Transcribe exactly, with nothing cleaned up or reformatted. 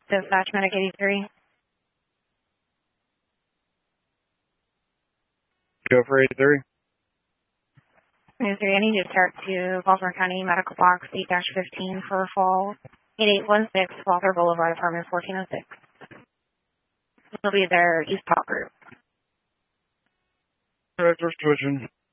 Dispatch Medic eighty-three. Go for eighty-three. eighty-three, I need you to start to Baltimore County Medical Box eight fifteen for fall eighty-eight sixteen, Walker Boulevard, apartment fourteen oh six. This will be their East Top group. All right, first tuition.